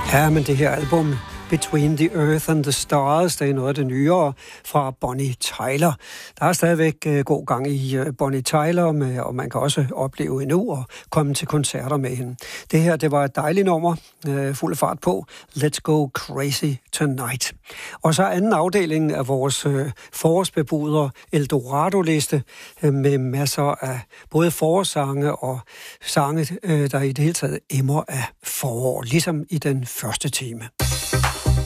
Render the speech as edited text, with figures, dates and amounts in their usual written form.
Ja, men det her album, Between the Earth and the Stars, det er noget af det nyere fra Bonnie Tyler. Der er stadigvæk god gang i Bonnie Tyler, og man kan også opleve endnu og komme til koncerter med hende. Det her, det var et dejligt nummer, fuld af fart på. Let's Go Crazy Tonight. Og så anden afdeling af vores forårsbebuder Eldorado-liste med masser af både forårssange og sange, der i det hele taget emmer af forår, ligesom i den første time.